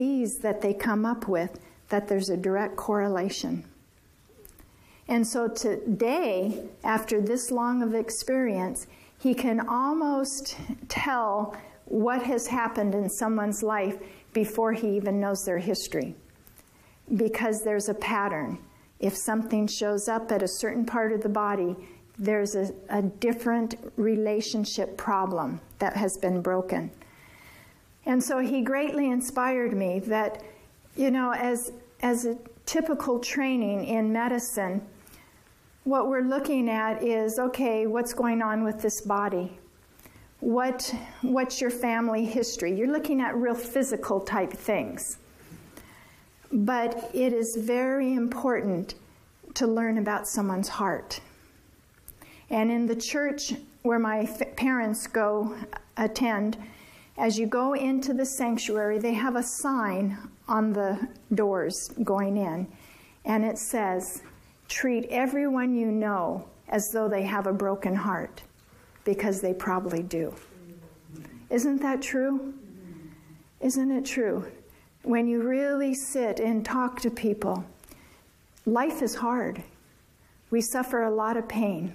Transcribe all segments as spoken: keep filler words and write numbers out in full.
that they come up with that there's a direct correlation. And so today, after this long of experience, he can almost tell what has happened in someone's life before he even knows their history. Because there's a pattern. If something shows up at a certain part of the body, there's a, a different relationship problem that has been broken. And so he greatly inspired me that, you know, as, as a typical training in medicine, what we're looking at is, okay, what's going on with this body? What, what's your family history? You're looking at real physical type things. But it is very important to learn about someone's heart. And in the church where my parents go attend, as you go into the sanctuary, they have a sign on the doors going in, and it says, treat everyone you know as though they have a broken heart, because they probably do. Isn't that true? Isn't it true? When you really sit and talk to people, life is hard. We suffer a lot of pain.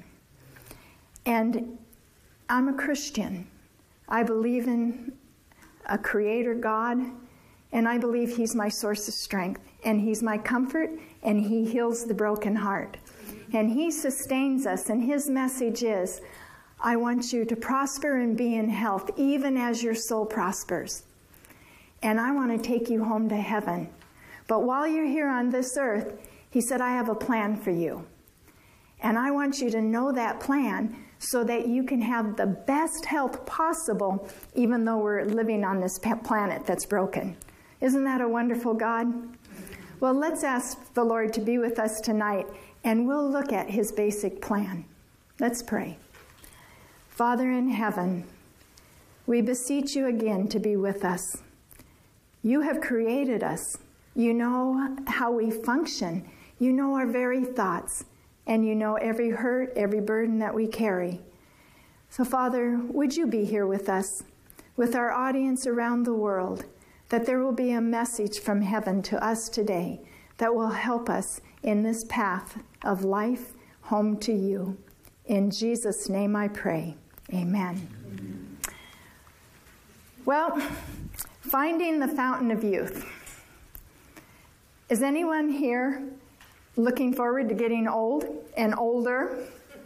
And I'm a Christian. I believe in a creator God, and I believe he's my source of strength, and he's my comfort, and he heals the broken heart. And he sustains us, and his message is, I want you to prosper and be in health, even as your soul prospers. And I want to take you home to heaven. But while you're here on this earth, he said, I have a plan for you. And I want you to know that plan so that you can have the best health possible, even though we're living on this planet that's broken. Isn't that a wonderful God? Well, let's ask the Lord to be with us tonight, and we'll look at his basic plan. Let's pray. Father in heaven, we beseech you again to be with us. You have created us. You know how we function. You know our very thoughts. And you know every hurt, every burden that we carry. So, Father, would you be here with us, with our audience around the world, that there will be a message from heaven to us today that will help us in this path of life home to you. In Jesus' name I pray. Amen. Amen. Well, finding the fountain of youth. Is anyone here looking forward to getting old and older?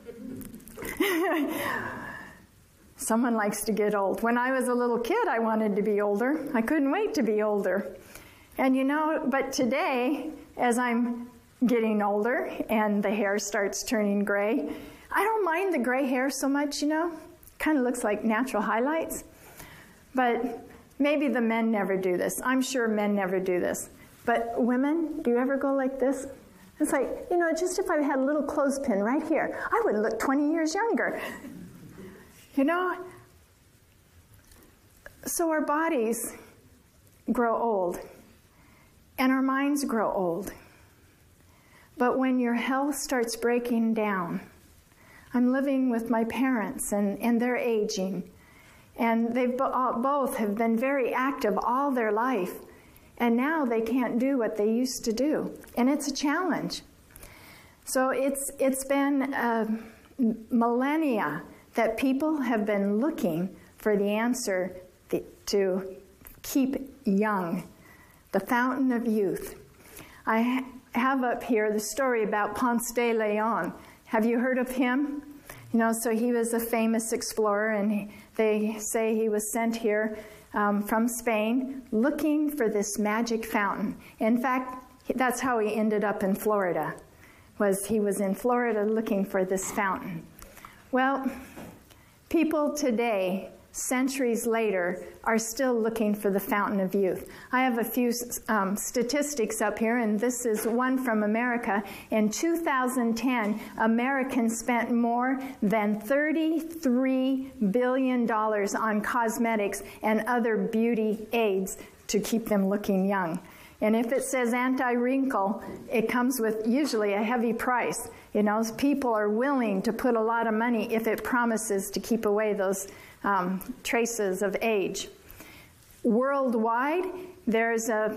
Someone likes to get old. When I was a little kid, I wanted to be older. I couldn't wait to be older. And you know, but today, as I'm getting older and the hair starts turning gray, I don't mind the gray hair so much, you know. Kind of looks like natural highlights. But maybe the men never do this. I'm sure men never do this. But women, do you ever go like this? It's like, you know, just if I had a little clothespin right here, I would look twenty years younger. You know? So our bodies grow old, and our minds grow old. But when your health starts breaking down, I'm living with my parents, and, and they're aging, and they both have been very active all their life. And now they can't do what they used to do. And it's a challenge. So it's it's been uh, millennia that people have been looking for the answer to keep young, the fountain of youth. I ha- have up here the story about Ponce de Leon. Have you heard of him? You know, so he was a famous explorer, and he, they say he was sent here Um, from Spain, looking for this magic fountain. In fact, that's how he ended up in Florida, was he was in Florida looking for this fountain. Well, people today, centuries later, are still looking for the fountain of youth. I have a few um, statistics up here, and this is one from America. In two thousand ten, Americans spent more than thirty-three billion dollars on cosmetics and other beauty aids to keep them looking young. And if it says anti-wrinkle, it comes with usually a heavy price. You know, people are willing to put a lot of money if it promises to keep away those um, traces of age. Worldwide, there's a